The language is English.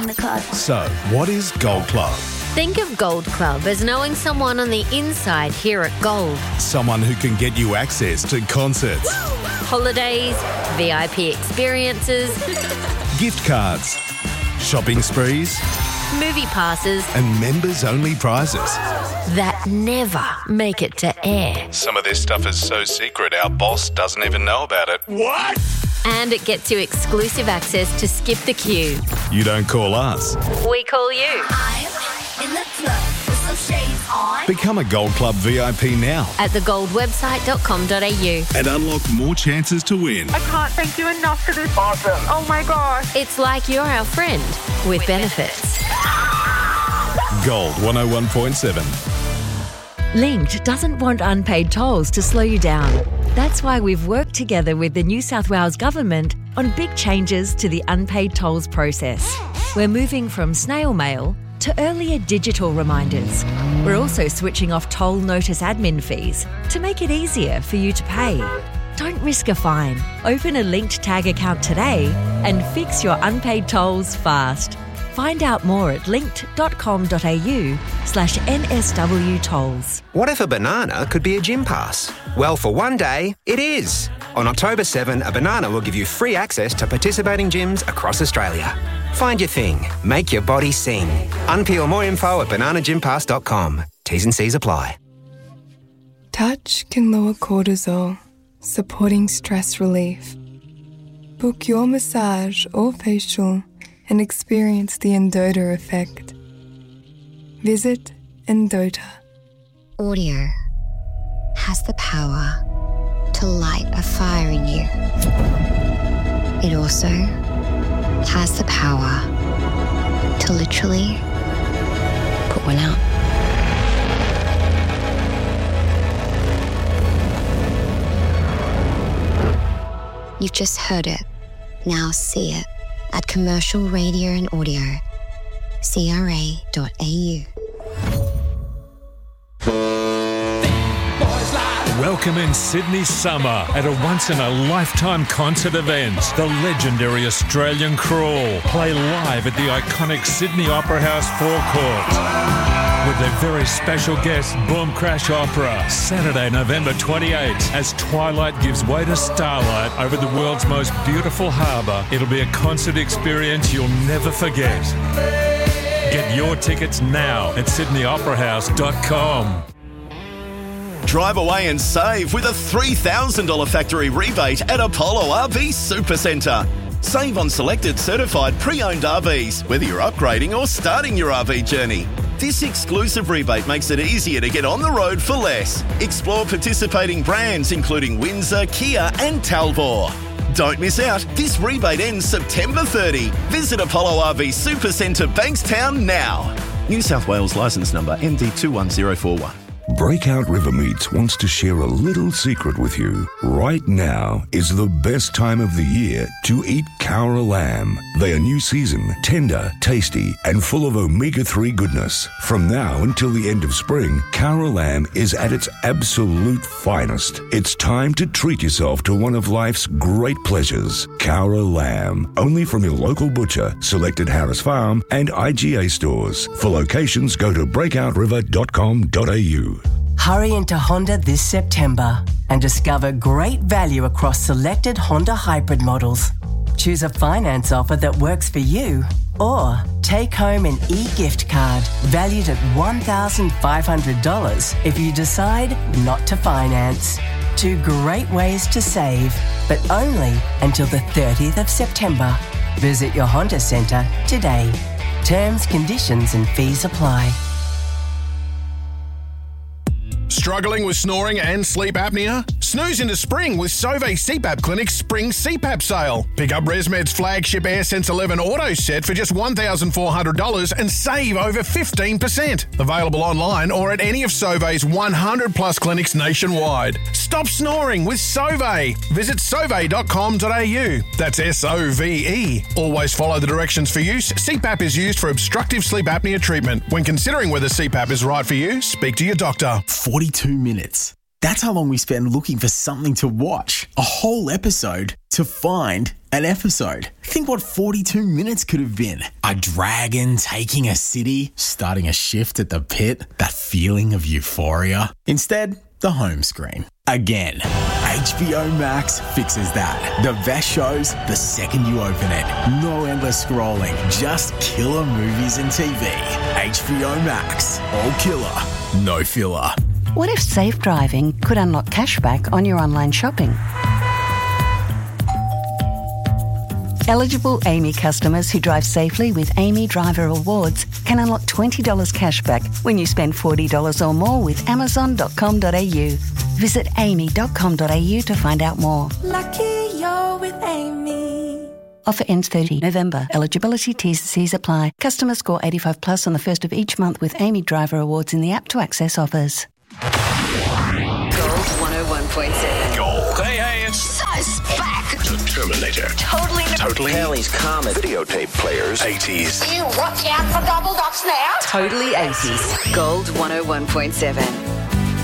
So, what is Gold Club? Think of Gold Club as knowing someone on the inside here at Gold. Someone who can get you access to concerts, holidays, VIP experiences, gift cards, shopping sprees, movie passes, and members-only prizes that never make it to air. Some of this stuff is so secret our boss doesn't even know about it. What? And it gets you exclusive access to skip the queue. You don't call us. We call you. I'm in the club with some shades on. Become a Gold Club VIP now At thegoldwebsite.com.au. and unlock more chances to win. I can't thank you enough for this. Awesome. Oh my gosh. It's like you're our friend with benefits. Gold 101.7. Linked doesn't want unpaid tolls to slow you down. That's why we've worked together with the New South Wales Government on big changes to the unpaid tolls process. We're moving from snail mail to earlier digital reminders. We're also switching off toll notice admin fees to make it easier for you to pay. Don't risk a fine. Open a Linked Tag account today and fix your unpaid tolls fast. Find out more at linked.com.au/NSW tolls. What if a banana could be a gym pass? Well, for one day, it is. On October 7, a banana will give you free access to participating gyms across Australia. Find your thing. Make your body sing. Unpeel more info at bananagympass.com. T's and C's apply. Touch can lower cortisol, supporting stress relief. Book your massage or facial and experience the Endota effect. Visit Endota. Audio has the power to light a fire in you. It also has the power to literally put one out. You've just heard it. Now see it at Commercial Radio and Audio, CRA.au. Welcome in Sydney summer at a once-in-a-lifetime concert event. The legendary Australian Crawl play live at the iconic Sydney Opera House forecourt with their very special guest, Boom Crash Opera, Saturday, November 28th, as twilight gives way to starlight over the world's most beautiful harbour. It'll be a concert experience you'll never forget. Get your tickets now at sydneyoperahouse.com. Drive away and save with a $3,000 factory rebate at Apollo RV Supercentre. Save on selected certified pre-owned RVs, whether you're upgrading or starting your RV journey. This exclusive rebate makes it easier to get on the road for less. Explore participating brands including Windsor, Kia and Talbot. Don't miss out. This rebate ends September 30. Visit Apollo RV Supercentre Bankstown now. New South Wales licence number MD21041. Breakout River Meats wants to share a little secret with you. Right now is the best time of the year to eat Cowra lamb. They are new season, tender, tasty, and full of omega-3 goodness. From now until the end of spring, Cowra lamb is at its absolute finest. It's time to treat yourself to one of life's great pleasures. Cowra lamb, only from your local butcher, selected Harris Farm and IGA stores. For locations, go to breakoutriver.com.au. Hurry into Honda this September and discover great value across selected Honda hybrid models. Choose a finance offer that works for you, or take home an e-gift card valued at $1,500 if you decide not to finance. Two great ways to save, but only until the 30th of September. Visit your Honda Centre today. Terms, conditions and fees apply. Struggling with snoring and sleep apnea? Snooze into spring with Sauvé CPAP Clinic's Spring CPAP Sale. Pick up ResMed's flagship AirSense 11 Auto Set for just $1,400 and save over 15%. Available online or at any of Sauvé's 100 plus clinics nationwide. Stop snoring with Sauvé. Visit sauve.com.au. That's SOVE. Always follow the directions for use. CPAP is used for obstructive sleep apnea treatment. When considering whether CPAP is right for you, speak to your doctor. 42 minutes. That's how long we spend looking for something to watch. A whole episode to find an episode. Think what 42 minutes could have been. A dragon taking a city, starting a shift at the pit, that feeling of euphoria. Instead, the home screen. Again, HBO Max fixes that. The best shows the second you open it. No endless scrolling, just killer movies and TV. HBO Max. All killer, no filler. What if safe driving could unlock cashback on your online shopping? Eligible Amy customers who drive safely with Amy Driver Awards can unlock $20 cashback when you spend $40 or more with Amazon.com.au. Visit amy.com.au to find out more. Lucky you're with Amy. Offer ends 30 November. Eligibility T&Cs apply. Customer score 85 plus on the first of each month with Amy Driver Awards in the app to access offers. Gold 101.7. Gold. Hey, it's so back. The Terminator. Totally. Kelly's Comet. Videotape players. 80s. You watch out for double dots now. Totally 80s. Gold 101.7.